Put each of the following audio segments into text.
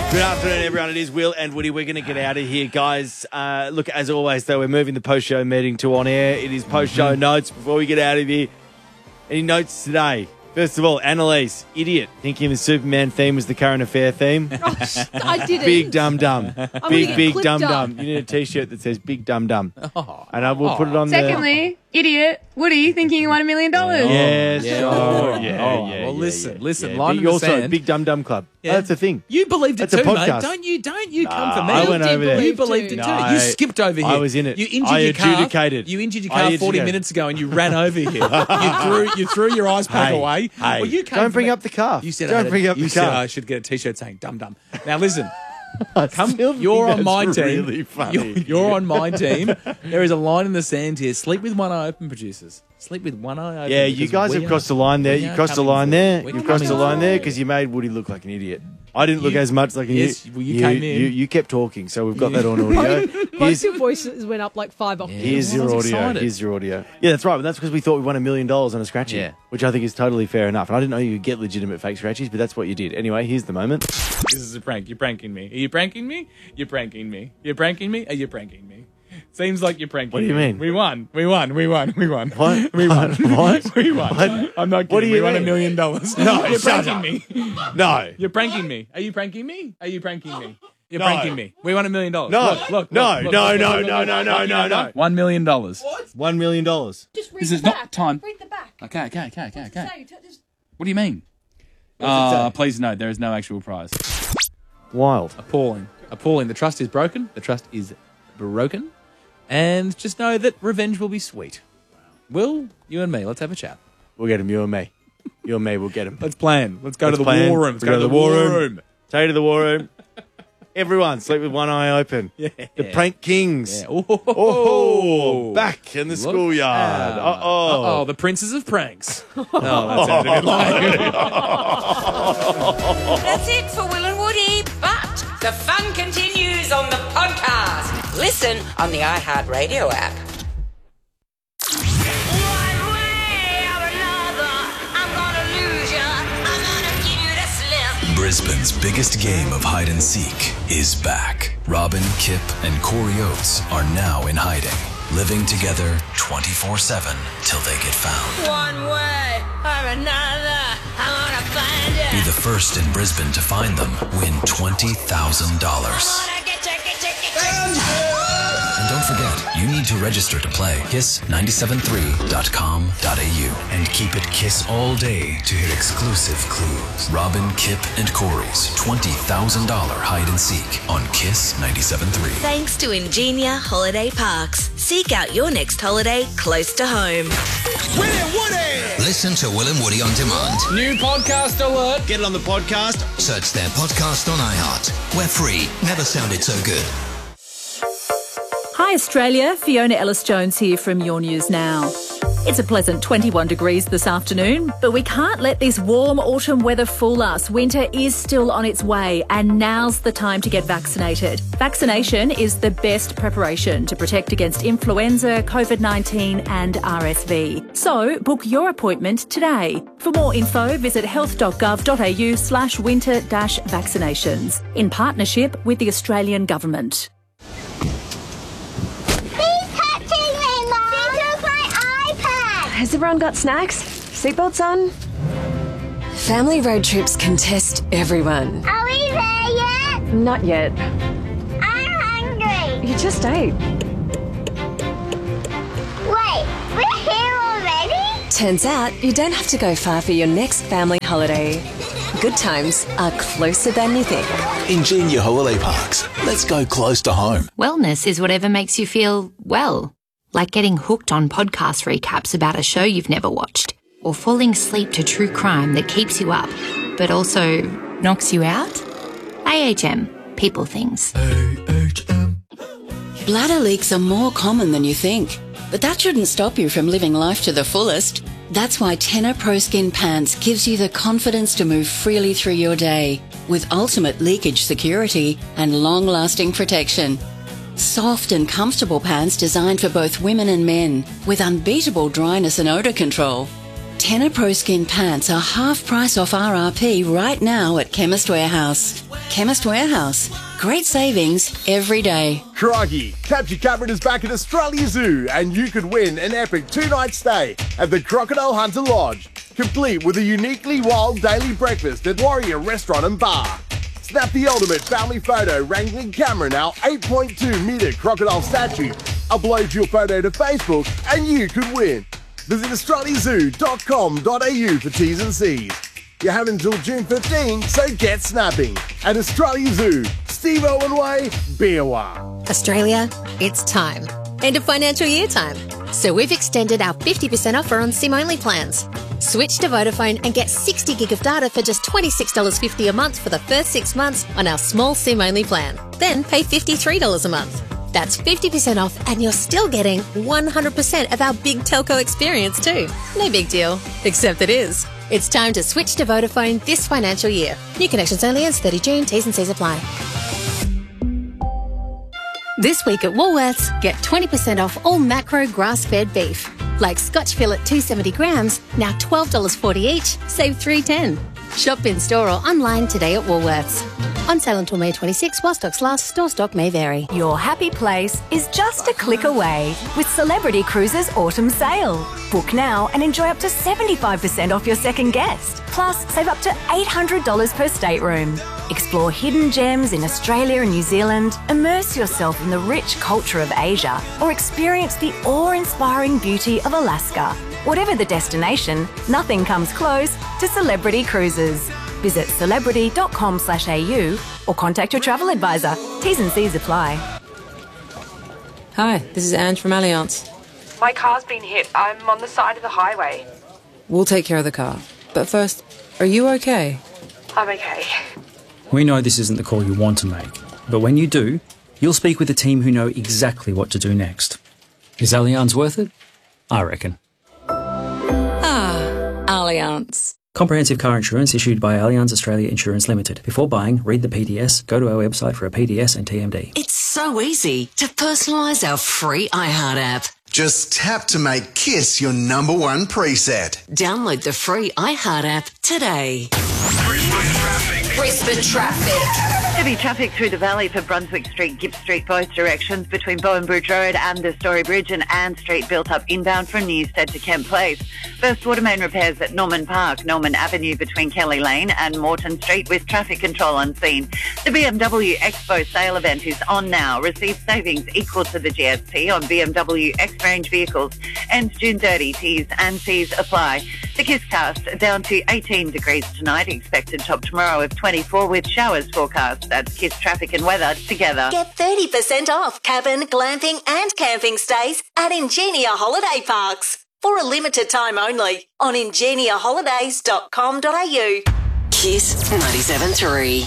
Good afternoon, everyone. It is Will and Woody. We're going to get out of here, guys. Look, as always, though, we're moving the post-show meeting to on air. It is post-show notes before we get out of here. Any notes today? First of all, Annalise, idiot, thinking the Superman theme was the current affair theme. I didn't. Big dum-dum. Big dum-dum. up. You need a T-shirt that says big dum-dum. And I will put it on Secondly, idiot, Woody thinking you won $1 million. Yes. Yeah. Well, listen. Line in you the also, sand. Big Dum Dum Club. Yeah. Oh, that's a thing. You believed it That's a too, mate. podcast. Don't you come for me. I went over there. You believed it too. No, You skipped over here. I was in it. You injured I your car. adjudicated. You injured your I car 40 adjudicated. minutes ago and you ran over here. You threw your ice pack away. Hey, Well, you came don't for bring me. up the car. You said Don't bring up you the said car. I should get a T-shirt saying "Dum Dum." Now listen. Come, You're on my team. Really funny. You're on my team. There is a line in the sand here. Sleep with one eye open, producers. Sleep with one eye open. Yeah, you because guys we have are- crossed the line there. we You are crossed the coming line for there. you. We're You've crossed the coming line for there you. because you made Woody look like an idiot. I didn't look You- as much like an yes, idiot. well, you came in. You kept talking, so we've got that on audio. Both your voices went up like 5 octaves. Here's I your was audio. excited. Here's your audio. Yeah, that's right. But that's because we thought we won $1 million on a scratchy, Yeah. which I think is totally fair enough. And I didn't know you could get legitimate fake scratchies, but that's what you did. Anyway, here's the moment. This is a prank. You're pranking me. Are you pranking me? You're pranking me. You're pranking me? Are you pranking me? Seems like you're pranking What do you me. mean? We won. We won. We won. We won. What? We won. What? We won. What? I'm not kidding. What do you we won mean? $1 million. No, you're shut pranking up. me. No. You're pranking me. Are you pranking me? Are you pranking me? You're No. pranking me. We won $1 million. No. Look. No. look, No. look, No. look, No. look, No. look, No. look, No. look. No. $1 million. $1 million. Just read This the is back. not time. Read the back. Okay. Say, just What do you mean? What's it say? Please note, there is no actual prize. Wild. Appalling. The trust is broken. And just know that revenge will be sweet. Will, you and me, let's have a chat. We'll get him, you and me. You and me, we'll get him. Let's plan. Let's go Let's to the plan. war room. Let's go to the war room. Take you to the war room. Everyone, sleep with one eye open. Yeah. The Prank Kings. Yeah. Oh, back in the Look schoolyard. out. Uh-oh. The princes of pranks. Oh, that sounded a bit like That's it for Will and Woody, but the fun continues on the podcast. Listen on the iHeartRadio app. One way or another, I'm gonna lose ya. I'm gonna give you the slip. Brisbane's biggest game of hide and seek is back. Robin, Kip, and Corey Oates are now in hiding, living together 24/7 till they get found. One way or another, I'm gonna find ya. Be the first in Brisbane to find them. Win $20,000. Gonna get ya. And don't forget, you need to register to play. Kiss973.com.au and keep it Kiss all day to hear exclusive clues. Robin, Kip, and Corey's $20,000 hide and seek on Kiss 97.3. Thanks to Ingenia Holiday Parks. Seek out your next holiday close to home. Listen to Will and Woody on demand. New podcast alert. Get it on the podcast. Search their podcast on iHeart. We're free. Never sounded so good. Hi Australia, Fiona Ellis-Jones here from Your News Now. It's a pleasant 21 degrees this afternoon, but we can't let this warm autumn weather fool us. Winter is still on its way and now's the time to get vaccinated. Vaccination is the best preparation to protect against influenza, COVID-19 and RSV. So book your appointment today. For more info, visit health.gov.au/winter-vaccinations in partnership with the Australian Government. Has everyone got snacks? Seatbelts on? Family road trips can test everyone. Are we there yet? Not yet. I'm hungry. You just ate. Wait, we're here already? Turns out you don't have to go far for your next family holiday. Good times are closer than you think. Ingenia Holiday Parks. Let's go close to home. Wellness is whatever makes you feel well. Like getting hooked on podcast recaps about a show you've never watched, or falling asleep to true crime that keeps you up, but also knocks you out? AHM. People things. Bladder leaks are more common than you think, but that shouldn't stop you from living life to the fullest. That's why Tenor Pro Skin Pants gives you the confidence to move freely through your day with ultimate leakage security and long-lasting protection. Soft and comfortable pants designed for both women and men with unbeatable dryness and odour control. Tenor Pro Skin pants are half price off RRP right now at Chemist Warehouse. Chemist Warehouse. Great savings every day. Crikey, Capture Cameron is back at Australia Zoo and you could win an epic 2-night stay at the Crocodile Hunter Lodge, complete with a uniquely wild daily breakfast at Warrior Restaurant and Bar. Snap the ultimate family photo wrangling Cameron, our 8.2 metre crocodile statue. Upload your photo to Facebook and you could win. Visit australiazoo.com.au for T's and C's. You have until June 15, so get snapping. At Australia Zoo, Steve Owen Way, Beerwah. Australia, it's time. End of financial year time. So we've extended our 50% offer on SIM-only plans. Switch to Vodafone and get 60 gig of data for just $26.50 a month for the first 6 months on our small SIM-only plan. Then pay $53 a month. That's 50% off and you're still getting 100% of our big telco experience too. No big deal, except it is. It's time to switch to Vodafone this financial year. New connections only ends 30 June. T's and C's apply. This week at Woolworths, get 20% off all macro grass-fed beef. Like Scotch fillet 270 grams, now $12.40 each, save $3.10. Shop in store or online today at Woolworths. On sale until May 26, while stocks last, store stock may vary. Your happy place is just a click away with Celebrity Cruises Autumn Sale. Book now and enjoy up to 75% off your second guest. Plus, save up to $800 per stateroom. Explore hidden gems in Australia and New Zealand, immerse yourself in the rich culture of Asia, or experience the awe-inspiring beauty of Alaska. Whatever the destination, nothing comes close to Celebrity Cruises. Visit celebrity.com/au or contact your travel advisor. T's and C's apply. Hi, this is Ange from Allianz. My car's been hit. I'm on the side of the highway. We'll take care of the car. But first, are you okay? I'm okay. We know this isn't the call you want to make, but when you do, you'll speak with a team who know exactly what to do next. Is Allianz worth it? I reckon. Allianz. Comprehensive car insurance issued by Allianz Australia Insurance Limited. Before buying, read the PDS, go to our website for a PDS and TMD. It's so easy to personalise our free iHeart app. Just tap to make Kiss your #1 preset. Download the free iHeart app today. Brisbane traffic. Heavy traffic through the valley for Brunswick Street, Gipp Street, both directions between Bowen Bridge Road and the Story Bridge, and Ann Street built up inbound from Newstead to Kent Place. First water main repairs at Norman Park, Norman Avenue between Kelly Lane and Moreton Street with traffic control on scene. The BMW Expo sale event is on now. Receive savings equal to the GST on BMW X-Range vehicles. Ends June 30. T's and C's apply. The Kisscast down to 18 degrees tonight. Expected top tomorrow of 24 with showers forecast. That's Kiss traffic and weather together. Get 30% off cabin, glamping and camping stays at Ingenia Holiday Parks. For a limited time only on ingeniaholidays.com.au. Kiss 97.3.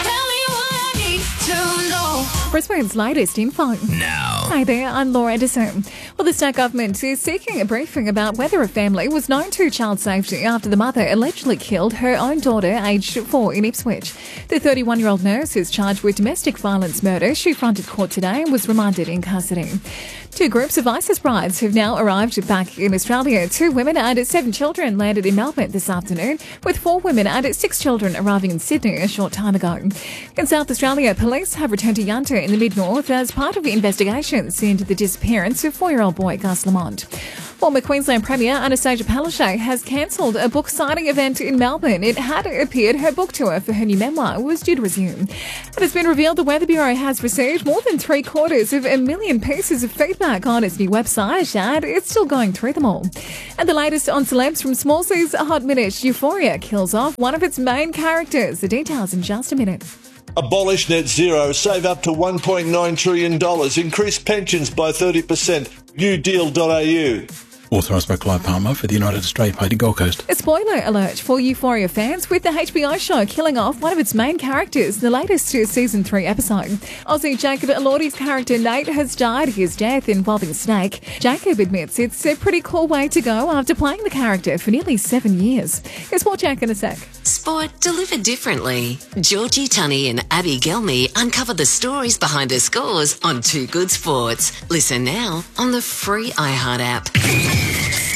Brisbane's latest info. Now. Hi there, I'm Laura Edison. Well, the state government is seeking a briefing about whether a family was known to child safety after the mother allegedly killed her own daughter, aged 4, in Ipswich. The 31-year-old nurse is charged with domestic violence murder. She fronted court today and was remanded in custody. 2 groups of ISIS brides have now arrived back in Australia. 2 women and 7 children landed in Melbourne this afternoon, with 4 women and 6 children arriving in Sydney a short time ago. In South Australia, police have returned to Yunta in the mid-north as part of the investigations into the disappearance of 4-year-old boy Gus Lamont. Former Queensland Premier Anastasia Palaszczuk has cancelled a book signing event in Melbourne. It had appeared her book tour for her new memoir was due to resume. It has been revealed the Weather Bureau has received more than 750,000 pieces of feedback on its new website, and it's still going through them all. And the latest on celebs from Smallsy's Hot Minute, Euphoria kills off one of its main characters. The details in just a minute. Abolish net zero, save up to $1.9 trillion, increase pensions by 30%. newdeal.au. Authorised by Clive Palmer for the United Australia Party Gold Coast. A spoiler alert for Euphoria fans, with the HBO show killing off one of its main characters in the latest Season 3 episode. Aussie Jacob Elordi's character Nate has died, his death involving Snake. Jacob admits it's a pretty cool way to go after playing the character for nearly 7 years. Here's more Jack in a sec. Sport delivered differently. Georgie Tunney and Abby Gelmy uncover the stories behind her scores on Too Good Sports. Listen now on the free iHeart app.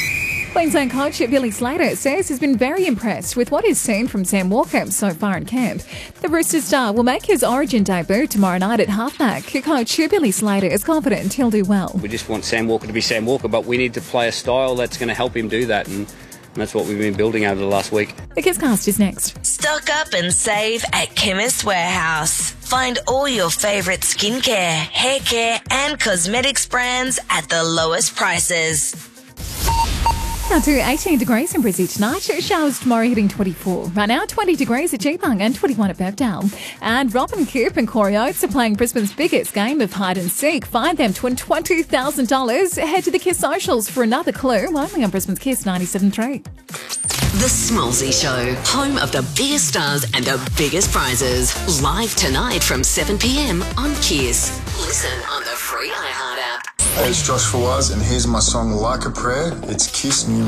Queensland coach Billy Slater says he's been very impressed with what he's seen from Sam Walker so far in camp. The Roosters star will make his Origin debut tomorrow night at halfback. Coach Billy Slater is confident he'll do well. We just want Sam Walker to be Sam Walker, but we need to play a style that's going to help him do that, and that's what we've been building over the last week. The Kisscast is next. Stock up and save at Chemist Warehouse. Find all your favourite skincare, hair care and cosmetics brands at the lowest prices. Now to 18 degrees in Brizzy tonight. Showers tomorrow hitting 24. Right now, 20 degrees at Geelong and 21 at Birkdale. And Robin Kipp and Corey Oates are playing Brisbane's biggest game of hide and seek. Find them to win $20,000. Head to the Kiss socials for another clue. Only on Brisbane's Kiss 97.3. The Smallsy Show, home of the biggest stars and the biggest prizes. Live tonight from 7 p.m. on Kiss. Listen on the free iHeart app. Hey, it's Josh Fawaz, and here's my song Like a Prayer. It's Kiss New